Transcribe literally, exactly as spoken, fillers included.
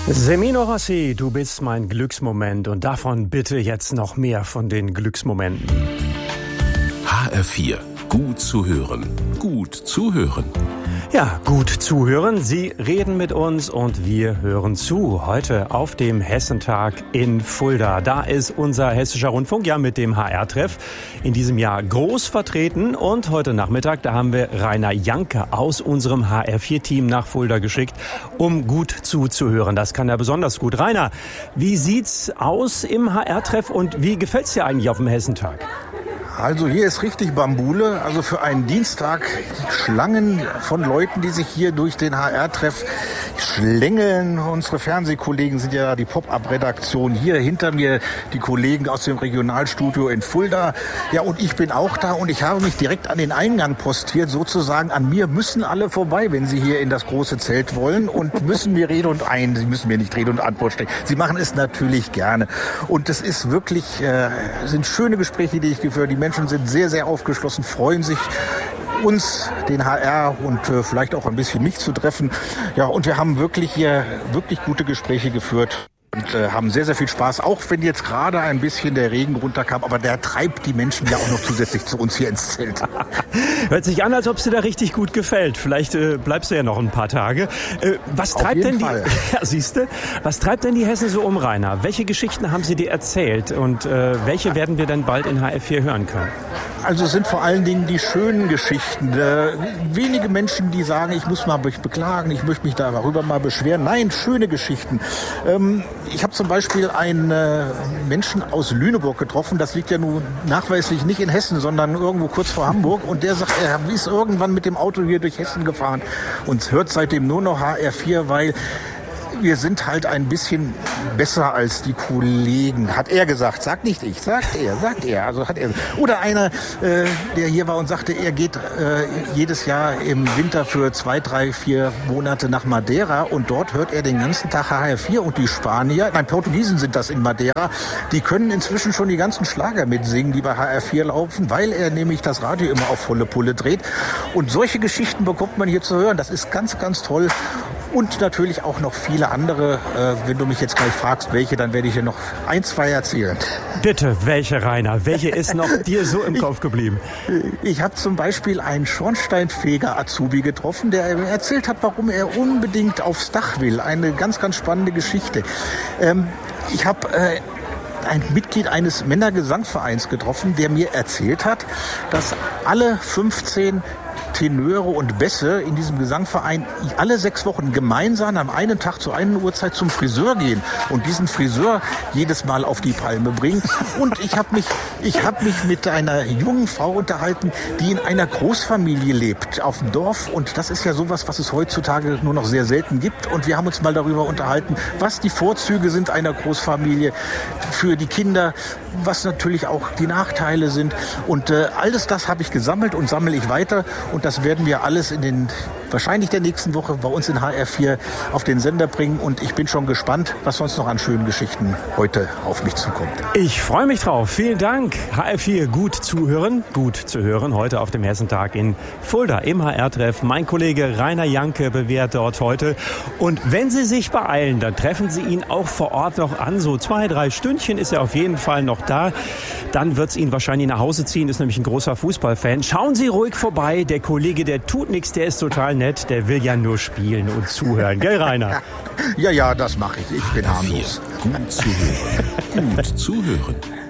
Semino Rossi, du bist mein Glücksmoment und davon bitte jetzt noch mehr von den Glücksmomenten. H R vier, gut zu hören, gut zu hören. Ja, gut zuhören. Sie reden mit uns und wir hören zu. Heute auf dem Hessentag in Fulda. Da ist unser Hessischer Rundfunk ja mit dem H R-Treff in diesem Jahr groß vertreten. Und heute Nachmittag, da haben wir Rainer Janke aus unserem H R vier Team nach Fulda geschickt, um gut zuzuhören. Das kann er besonders gut. Rainer, wie sieht's aus im H R-Treff und wie gefällt's dir eigentlich auf dem Hessentag? Also hier ist richtig Bambule, also für einen Dienstag Schlangen von Leuten, die sich hier durch den H R-Treff schlängeln. Unsere Fernsehkollegen sind ja die Pop-Up-Redaktion. Hier hinter mir die Kollegen aus dem Regionalstudio in Fulda. Ja, und ich bin auch da und ich habe mich direkt an den Eingang postiert, sozusagen. An mir müssen alle vorbei, wenn sie hier in das große Zelt wollen und müssen mir Rede und ein, sie müssen mir nicht Rede und Antwort stellen. Sie machen es natürlich gerne. Und es ist wirklich, äh, sind schöne Gespräche, die ich geführt habe. Die Menschen sind sehr, sehr aufgeschlossen, freuen sich, uns, den H R und äh, vielleicht auch ein bisschen mich zu treffen. Ja, und wir haben wirklich hier wirklich gute Gespräche geführt. Und äh, haben sehr, sehr viel Spaß, auch wenn jetzt gerade ein bisschen der Regen runterkam. Aber der treibt die Menschen ja auch noch zusätzlich zu uns hier ins Zelt. Hört sich an, als ob es dir da richtig gut gefällt. Vielleicht äh, bleibst du ja noch ein paar Tage. Äh, was treibt Auf jeden denn die? Fall. Ja, siehste, was treibt denn die Hessen so um, Rainer? Welche Geschichten haben sie dir erzählt und äh, welche werden wir dann bald in H R vier hören können? Also es sind vor allen Dingen die schönen Geschichten. Äh, wenige Menschen, die sagen, ich muss mal mich beklagen, ich möchte mich darüber mal beschweren. Nein, schöne Geschichten. Ähm, ich habe zum Beispiel einen äh, Menschen aus Lüneburg getroffen. Das liegt ja nun nachweislich nicht in Hessen, sondern irgendwo kurz vor Hamburg. Und der sagt, er ist irgendwann mit dem Auto hier durch Hessen gefahren und hört seitdem nur noch H R vier, weil wir sind halt ein bisschen besser als die Kollegen, hat er gesagt. Sagt nicht ich, sagt er, sagt er. Also hat er. Oder einer, äh, der hier war und sagte, er geht äh, jedes Jahr im Winter für zwei, drei, vier Monate nach Madeira und dort hört er den ganzen Tag H R vier und die Spanier, nein, Portugiesen sind das in Madeira, die können inzwischen schon die ganzen Schlager mitsingen, die bei H R vier laufen, weil er nämlich das Radio immer auf volle Pulle dreht. Und solche Geschichten bekommt man hier zu hören. Das ist ganz, ganz toll. Und natürlich auch noch viele andere. Äh, wenn du mich jetzt gleich fragst, welche, dann werde ich dir noch ein, zwei erzählen. Bitte, welche, Rainer? Welche ist noch dir so im Kopf geblieben? Ich, ich habe zum Beispiel einen Schornsteinfeger-Azubi getroffen, der erzählt hat, warum er unbedingt aufs Dach will. Eine ganz, ganz spannende Geschichte. Ähm, ich habe Äh, ein Mitglied eines Männergesangvereins getroffen, der mir erzählt hat, dass alle fünfzehn Tenöre und Bässe in diesem Gesangverein alle sechs Wochen gemeinsam am einen Tag zu einer Uhrzeit zum Friseur gehen und diesen Friseur jedes Mal auf die Palme bringen. Und ich habe mich, ich habe mich mit einer jungen Frau unterhalten, die in einer Großfamilie lebt auf dem Dorf. Und das ist ja sowas, was es heutzutage nur noch sehr selten gibt. Und wir haben uns mal darüber unterhalten, was die Vorzüge sind einer Großfamilie für die Kinder, was natürlich auch die Nachteile sind. Und äh, alles das habe ich gesammelt und sammle ich weiter. Und das werden wir alles in den wahrscheinlich der nächsten Woche bei uns in H R vier auf den Sender bringen. Und ich bin schon gespannt, was sonst noch an schönen Geschichten heute auf mich zukommt. Ich freue mich drauf. Vielen Dank. H R vier, gut zuhören. Gut zu hören heute auf dem Hessentag in Fulda im H R-Treff. Mein Kollege Rainer Janke bewährt dort heute. Und wenn Sie sich beeilen, dann treffen Sie ihn auch vor Ort noch an. So zwei, drei Stündchen ist er auf jeden Fall noch da. Dann wird es ihn wahrscheinlich nach Hause ziehen. Ist nämlich ein großer Fußballfan. Schauen Sie ruhig vorbei. Der Kollege, der tut nichts. Der ist total nett. Der will ja nur spielen und zuhören. Gell, Rainer? Ja, ja, das mache ich. Ich bin harmlos. Gut zuhören. Gut zuhören.